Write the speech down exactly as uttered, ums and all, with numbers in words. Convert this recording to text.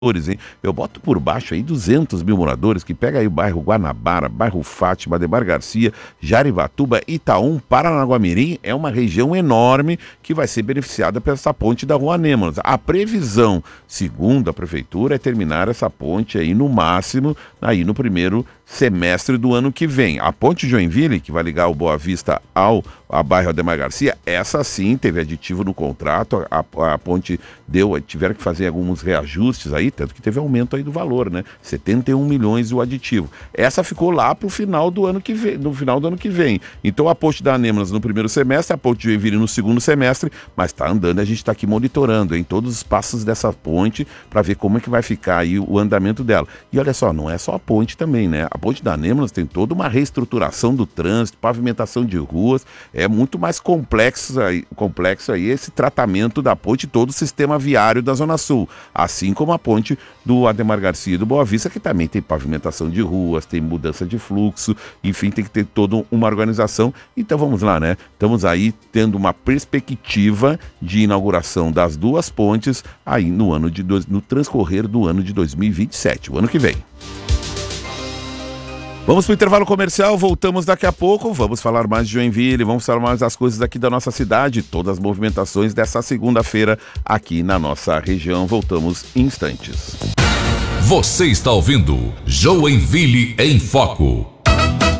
Hein? Eu boto por baixo aí duzentos mil moradores, que pega aí o bairro Guanabara, bairro Fátima, Ademar Garcia, Jarivatuba, Itaú, Paranaguamirim. É uma região enorme que vai ser beneficiada por essa ponte da Rua Anêmonas. A previsão, segundo a prefeitura, é terminar essa ponte aí no máximo, aí no primeiro semestre do ano que vem. A ponte Joinville, que vai ligar o Boa Vista ao a bairro Ademar Garcia, essa sim teve aditivo no contrato, a, a ponte deu, tiveram que fazer alguns reajustes aí, tanto que teve aumento aí do valor, né? setenta e um milhões o aditivo. Essa ficou lá pro final do ano que vem, no final do ano que vem. Então a ponte da Anêmonas no primeiro semestre, a ponte Joinville no segundo semestre, mas tá andando, a gente tá aqui monitorando, em todos os passos dessa ponte para ver como é que vai ficar aí o andamento dela. E olha só, não é só a ponte também, né? A ponte da Anêmonas tem toda uma reestruturação do trânsito, pavimentação de ruas, é muito mais complexo aí, complexo aí esse tratamento da ponte, todo o sistema viário da Zona Sul, assim como a ponte do Ademar Garcia e do Boa Vista, que também tem pavimentação de ruas, tem mudança de fluxo, enfim, tem que ter toda uma organização. Então vamos lá, né? Estamos aí tendo uma perspectiva de inauguração das duas pontes aí no ano de dois, no transcorrer do ano de dois mil e vinte e sete, o ano que vem. Vamos para o intervalo comercial, voltamos daqui a pouco, vamos falar mais de Joinville, vamos falar mais das coisas aqui da nossa cidade, todas as movimentações dessa segunda-feira aqui na nossa região, voltamos em instantes. Você está ouvindo Joinville em Foco,